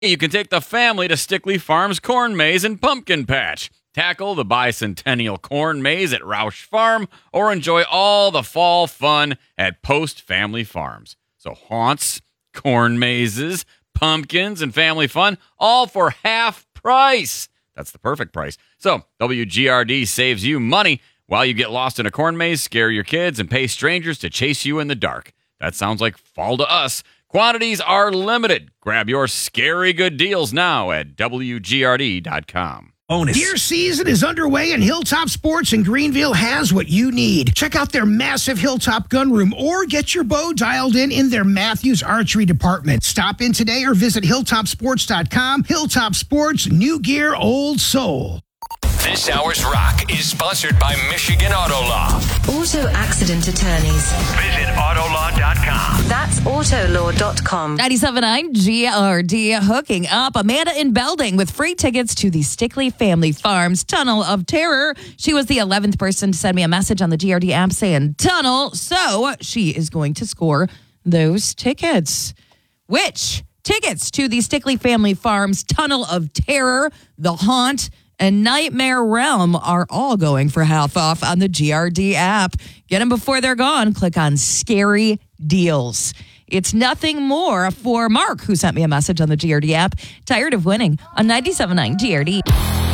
You can take the family to Stickley Farms Corn Maze and Pumpkin Patch. Tackle the bicentennial corn maze at Roush Farm or enjoy all the fall fun at Post Family Farms. So haunts, corn mazes, pumpkins, and family fun, all for half price. That's the perfect price. So WGRD saves you money while you get lost in a corn maze, scare your kids, and pay strangers to chase you in the dark. That sounds like fall to us. Quantities are limited. Grab your scary good deals now at WGRD.com. Bonus. Deer season is underway, and Hilltop Sports in Greenville has what you need. Check out their massive Hilltop gun room or get your bow dialed in their Matthews Archery department. Stop in today or visit hilltopsports.com. Hilltop Sports, new gear, old soul. This hour's rock is sponsored by Michigan Auto Law. Auto accident attorneys. Visit autolaw.com. That's autolaw.com. 97.9 GRD hooking up Amanda in Belding with free tickets to the Stickley Family Farms Tunnel of Terror. She was the 11th person to send me a message on the GRD app saying tunnel, so she is going to score those tickets. Which tickets to the Stickley Family Farms Tunnel of Terror, The Haunt, and Nightmare Realm are all going for half off on the GRD app. Get them before they're gone. Click on Scary Deals. It's nothing more for Mark, who sent me a message on the GRD app. Tired of winning on 97.9 GRD.